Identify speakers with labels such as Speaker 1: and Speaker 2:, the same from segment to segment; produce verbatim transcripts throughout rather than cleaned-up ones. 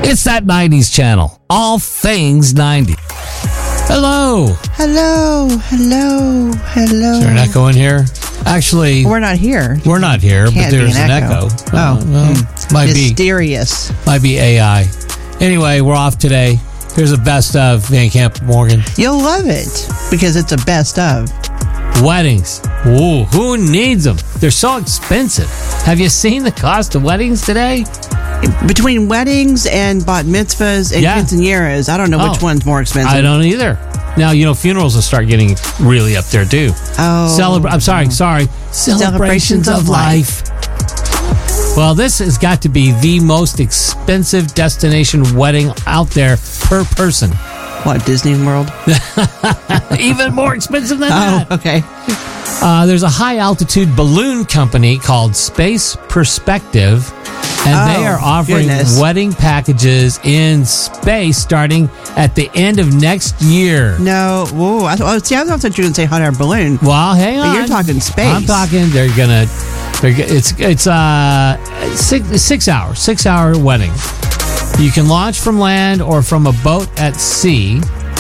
Speaker 1: It's that nineties channel. All things ninety. Hello.
Speaker 2: Hello. Hello. Hello.
Speaker 1: Is there an echo in here? Actually,
Speaker 2: we're not here.
Speaker 1: We're not here,
Speaker 2: Can't
Speaker 1: but there's
Speaker 2: an
Speaker 1: an
Speaker 2: echo.
Speaker 1: echo.
Speaker 2: Oh,
Speaker 1: Uh, well,
Speaker 2: mm.
Speaker 1: might
Speaker 2: mysterious.
Speaker 1: be might be A I. Anyway, we're off today. Here's a best of Van Camp Morgan.
Speaker 2: You'll love it because it's a best of.
Speaker 1: Weddings. Ooh, who needs them? They're so expensive. Have you seen the cost of weddings today?
Speaker 2: Between weddings and bat mitzvahs and
Speaker 1: Yeah.
Speaker 2: quinceañeras, I don't know which
Speaker 1: Oh.
Speaker 2: one's more expensive.
Speaker 1: I don't either. Now, you know, funerals will start getting really up there, too.
Speaker 2: Oh.
Speaker 1: Celebra- I'm sorry, sorry. Celebrations,
Speaker 2: Celebrations
Speaker 1: of
Speaker 2: of
Speaker 1: life. Well, this has got to be the most expensive destination wedding out there per person.
Speaker 2: What, Disney World?
Speaker 1: Even more expensive than
Speaker 2: Oh,
Speaker 1: that.
Speaker 2: okay.
Speaker 1: Uh, there's a high-altitude balloon company called Space Perspective, and
Speaker 2: Oh,
Speaker 1: they are offering
Speaker 2: goodness.
Speaker 1: wedding packages in space starting at the end of next year.
Speaker 2: No, whoa. I, oh, see, I thought you were going to say hot air balloon.
Speaker 1: Well, hang on.
Speaker 2: But you're talking space.
Speaker 1: I'm talking. They're gonna. They're, g- it's it's uh six six hours, six hour wedding. You can launch from land or from a boat at sea,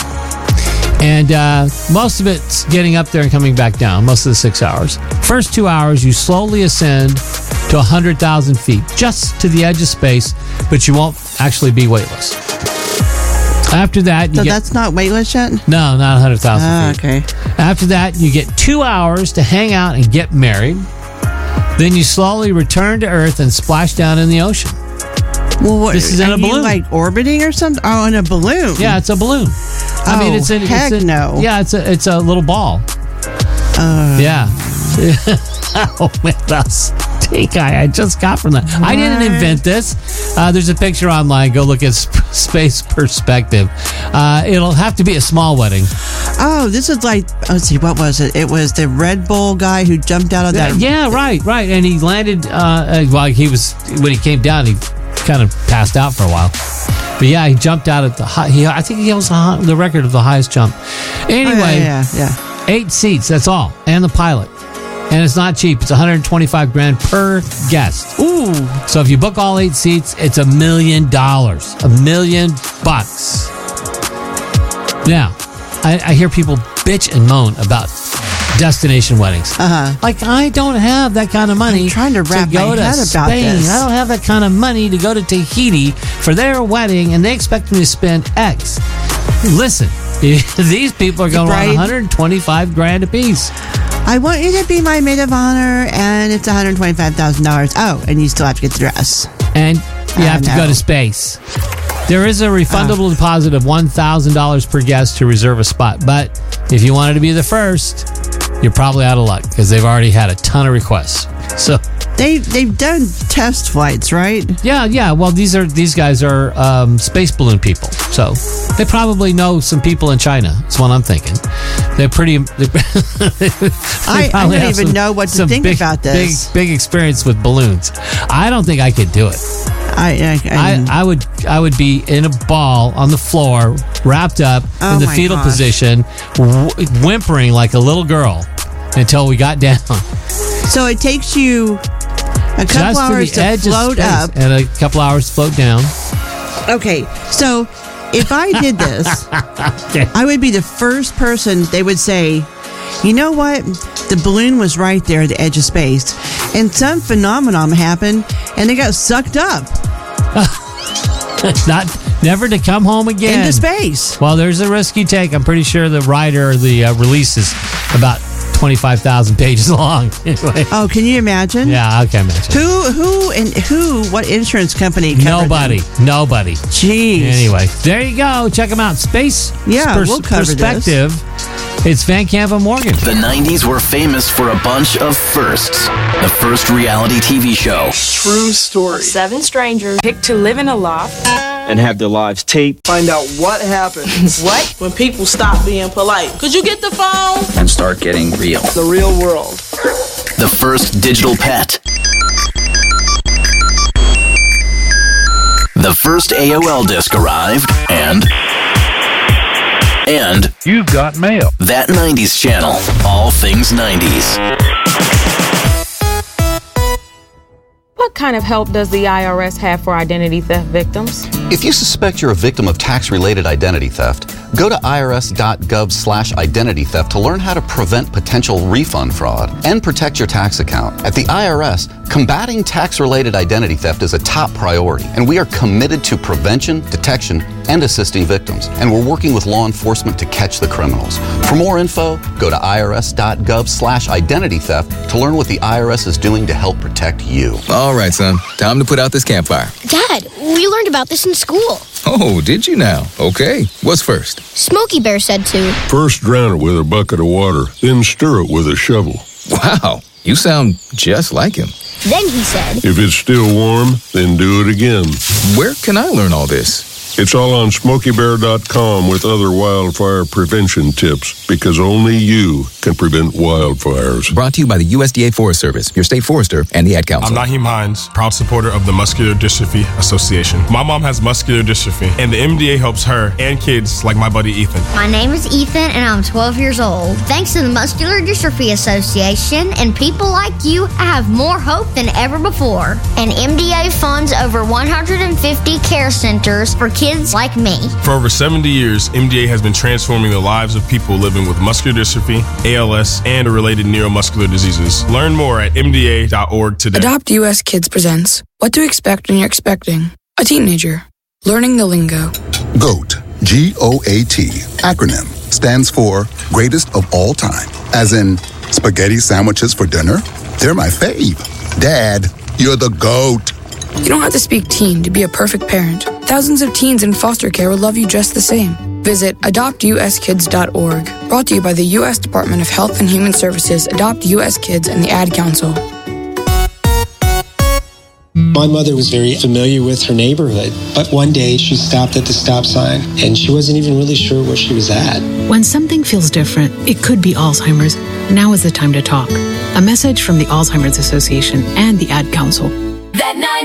Speaker 1: and uh, most of it's getting up there and coming back down. Most of the six hours. First two hours, you slowly ascend to a hundred thousand feet, just to the edge of space, but you won't actually be weightless. After that, you
Speaker 2: So
Speaker 1: get
Speaker 2: that's not weightless yet?
Speaker 1: no, not a hundred thousand
Speaker 2: Ah,
Speaker 1: feet.
Speaker 2: okay.
Speaker 1: After that, you get two hours to hang out and get married. Then you slowly return to Earth and splash down in the ocean.
Speaker 2: Well, what,
Speaker 1: This is in
Speaker 2: are
Speaker 1: a
Speaker 2: you,
Speaker 1: balloon.
Speaker 2: like orbiting or something? Oh, in a balloon.
Speaker 1: Yeah, it's a balloon. I mean,
Speaker 2: Oh,
Speaker 1: it's a,
Speaker 2: heck
Speaker 1: it's a,
Speaker 2: no.
Speaker 1: Yeah, it's a it's a little ball.
Speaker 2: Uh,
Speaker 1: Yeah. Oh man, that's stink eye I just got from that. I didn't
Speaker 2: What?
Speaker 1: invent this. Uh, there's a picture online. Go look at Sp- Space Perspective. Uh, it'll have to be a small wedding.
Speaker 2: Oh, this is like, let's see, what was it? It was the Red Bull guy who jumped out of that.
Speaker 1: Yeah, right, right. And he landed. Uh, uh, well, he was when he came down. He kind of passed out for a while. But yeah, he jumped out at the high. He, I think he was the, hi- the record of the highest jump. Anyway,
Speaker 2: Oh, yeah, yeah, yeah.
Speaker 1: eight seats. That's all, and the pilot. And it's not cheap. It's one hundred twenty-five grand per guest.
Speaker 2: Ooh.
Speaker 1: So if you book all eight seats, it's a million dollars. A million bucks. Now, I, I hear people bitch and moan about destination weddings.
Speaker 2: Uh-huh.
Speaker 1: Like, I don't have that kind of money
Speaker 2: I'm trying to wrap
Speaker 1: go
Speaker 2: my
Speaker 1: to
Speaker 2: head about
Speaker 1: Spain.
Speaker 2: this.
Speaker 1: I don't have that kind of money to go to Tahiti for their wedding, and they expect me to spend X. Listen, these people are going
Speaker 2: Right.
Speaker 1: around one hundred twenty-five grand a piece.
Speaker 2: I want you to be my maid of honor, and it's one hundred twenty-five thousand dollars. Oh, and you still have to get the dress.
Speaker 1: And you
Speaker 2: I
Speaker 1: have to
Speaker 2: know.
Speaker 1: go to space. There is a refundable deposit of one thousand dollars per guest to reserve a spot. But if you wanted to be the first, you're probably out of luck because they've already had a ton of requests. So
Speaker 2: They, they've done test flights, right?
Speaker 1: yeah, yeah. Well, these are these guys are um, space balloon people. So they probably know some people in China. That's what I'm thinking. They're pretty. They, they
Speaker 2: I, I
Speaker 1: probably
Speaker 2: don't
Speaker 1: have
Speaker 2: even
Speaker 1: some-
Speaker 2: know what to
Speaker 1: some
Speaker 2: think
Speaker 1: big,
Speaker 2: about this.
Speaker 1: Big, big experience with balloons. I don't think I could do it.
Speaker 2: I, I,
Speaker 1: I, I would I would be in a ball on the floor, wrapped up
Speaker 2: Oh
Speaker 1: in the
Speaker 2: my
Speaker 1: fetal
Speaker 2: gosh.
Speaker 1: position, w- whimpering like a little girl until we got down.
Speaker 2: so it takes you a couple
Speaker 1: Just
Speaker 2: hours
Speaker 1: to the
Speaker 2: to
Speaker 1: edge
Speaker 2: float
Speaker 1: of space,
Speaker 2: up.
Speaker 1: and a couple hours to float down.
Speaker 2: Okay, so if I did this,
Speaker 1: Okay.
Speaker 2: I would be the first person they would say, you know what? The balloon was right there at the edge of space, and some phenomenon happened, and they got sucked up
Speaker 1: Not never to come home again.
Speaker 2: into space.
Speaker 1: Well, there's a risk you take. I'm pretty sure the rider or the uh, release is about twenty-five thousand pages long. Anyway,
Speaker 2: Oh, can you imagine?
Speaker 1: yeah, I can imagine.
Speaker 2: Who, who, and who? What insurance company? covered
Speaker 1: Nobody,
Speaker 2: them?
Speaker 1: nobody.
Speaker 2: Jeez.
Speaker 1: Anyway, there you go. Check them out. Space
Speaker 2: Yeah,
Speaker 1: Pers-
Speaker 2: we'll cover this.
Speaker 1: Perspective. It's Van Camp and Morgan.
Speaker 3: The nineties were famous for a bunch of firsts. The first reality T V show.
Speaker 4: True story.
Speaker 5: Seven strangers picked to live in a loft.
Speaker 4: And have their lives taped. Find out what happens.
Speaker 5: What?
Speaker 6: When people stop being polite. Could you get the phone?
Speaker 7: And start getting real.
Speaker 4: The real world.
Speaker 3: The first digital pet. The first A O L disc arrived, and... And...
Speaker 8: You've got mail.
Speaker 3: That nineties channel. All things nineties.
Speaker 5: What kind of help does the I R S have for identity theft victims?
Speaker 7: If you suspect you're a victim of tax-related identity theft, go to irs.gov slash identity theft to learn how to prevent potential refund fraud and protect your tax account. At the I R S, combating tax-related identity theft is a top priority, and we are committed to prevention, detection, and assisting victims. And we're working with law enforcement to catch the criminals. For more info, go to irs.gov slash identity theft to learn what the I R S is doing to help protect you.
Speaker 8: All right, son. Time to put out this campfire.
Speaker 9: Dad, we learned about this in school.
Speaker 8: Oh, did you now? Okay. What's first?
Speaker 9: Smokey Bear said to.
Speaker 10: First drown it with a bucket of water, then stir it with a shovel.
Speaker 8: Wow, you sound just like him.
Speaker 9: Then he said.
Speaker 10: If it's still warm, then do it again.
Speaker 8: Where can I learn all this?
Speaker 10: It's all on smokey bear dot com with other wildfire prevention tips, because only you can prevent wildfires.
Speaker 8: Brought to you by the U S D A Forest Service, your state forester, and the Ad Council.
Speaker 11: I'm Naheem Hines, proud supporter of the Muscular Dystrophy Association. My mom has muscular dystrophy, and the M D A helps her and kids like my buddy Ethan.
Speaker 12: My name is Ethan, and I'm twelve years old. Thanks to the Muscular Dystrophy Association and people like you, I have more hope than ever before. And M D A funds over one hundred fifty care centers for kids like me.
Speaker 11: For over seventy years, M D A has been transforming the lives of people living with muscular dystrophy, A L S, and related neuromuscular diseases. Learn more at M D A dot org today.
Speaker 13: Adopt U S Kids presents What to Expect When You're Expecting a Teenager. Learning the lingo.
Speaker 14: GOAT, G O A T, acronym, stands for Greatest of All Time. As in, spaghetti sandwiches for dinner? They're my fave. Dad, you're the GOAT.
Speaker 13: You don't have to speak teen to be a perfect parent. Thousands of teens in foster care will love you just the same. Visit adopt u s kids dot org. Brought to you by the U S Department of Health and Human Services, Adopt U S Kids, and the Ad Council.
Speaker 15: My mother was very familiar with her neighborhood, but one day she stopped at the stop sign and she wasn't even really sure where she was at.
Speaker 16: When something feels different, it could be Alzheimer's. Now is the time to talk. A message from the Alzheimer's Association and the Ad Council.
Speaker 17: That nine